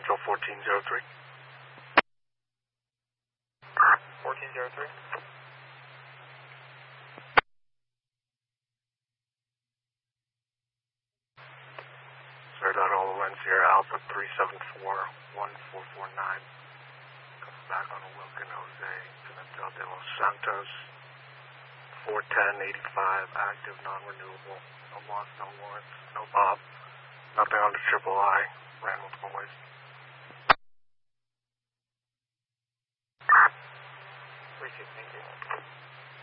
Joe 1403. 1403. Cleared out all the winds here. Alpha 374-1449. Comes back on a Wilkin Jose to Hotel de Los Santos. 410-85, active, non-renewable. No loss, no warrants, no Bob. Nothing on the triple I. Ran multiple ways. Appreciate it, thank you.